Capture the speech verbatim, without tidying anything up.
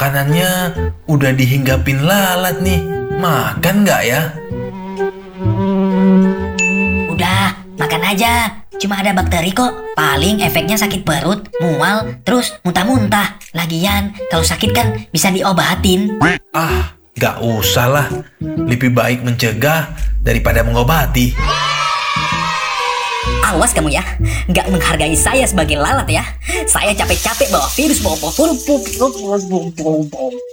makanannya udah dihinggapin lalat nih. Makan nggak ya? Udah, makan aja. Cuma ada bakteri kok. Paling efeknya sakit perut, mual, terus muntah-muntah. Lagian, kalau sakit kan bisa diobatin. Ah, nggak usah lah. Lebih baik mencegah daripada mengobati. Awas kamu ya, nggak menghargai saya sebagai lalat ya. Saya capek-capek bawa virus, bawa virus.